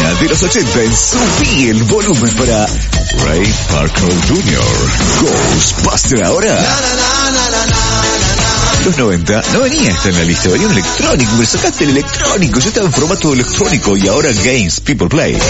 electrónica de los 80 en Subí el volumen para Ray Parker Jr. Ghostbuster ahora. Los 90 no venía esta en la lista, venía un electrónico, pero sacaste el electrónico, ya estaba en formato electrónico y ahora Games People Play.